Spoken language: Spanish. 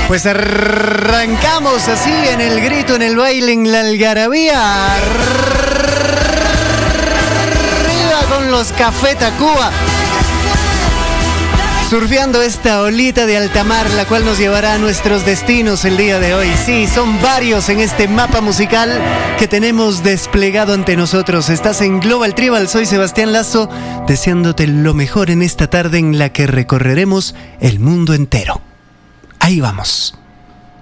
Pues arrancamos así en el grito, en el baile, en la algarabía. Arriba con los Café Tacuba. Surfeando esta olita de alta mar, la cual nos llevará a nuestros destinos el día de hoy. Sí, son varios en este mapa musical que tenemos desplegado ante nosotros. Estás en Global Tribal, soy Sebastián Lazo, deseándote lo mejor en esta tarde en la que recorreremos el mundo entero. Ahí vamos.